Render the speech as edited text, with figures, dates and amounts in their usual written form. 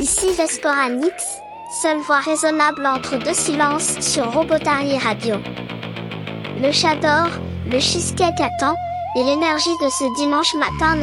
Ici Vesporanix, seule voix raisonnable entre deux silences sur Robotari Radio. Le chat dort, le cheesecake attend, et l'énergie de ce dimanche matin